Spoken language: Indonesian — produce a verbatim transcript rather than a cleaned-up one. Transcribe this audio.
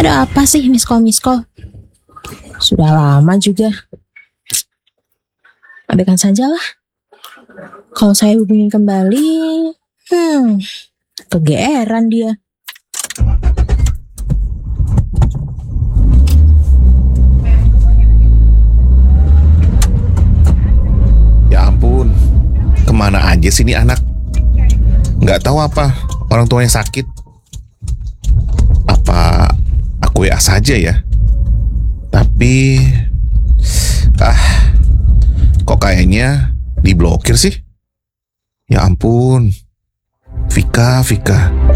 Ada apa sih miss call miss call? Sudah lama juga. Abaikan sajalah. Kalau saya hubungin kembali, hmm, kegeeran dia. Ya ampun, kemana aja sih ini anak? Nggak tahu apa orang tuanya sakit. Apa aku W A saja ya? Tapi ah, kok kayaknya diblokir sih? Ya ampun, Vika, Vika.